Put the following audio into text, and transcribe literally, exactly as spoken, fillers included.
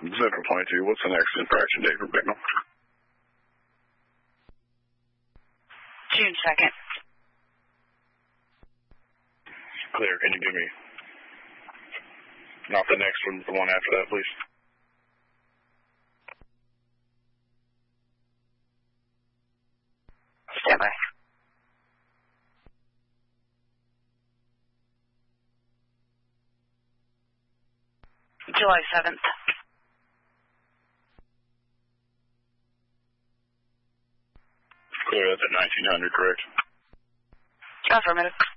Central twenty-two, what's the next infraction date for Bicknell? June second. Clear, can you give me, not the next one, the one after that, please? Stand by. July seventh. Clear, that's at nineteen hundred, correct? Affirmative.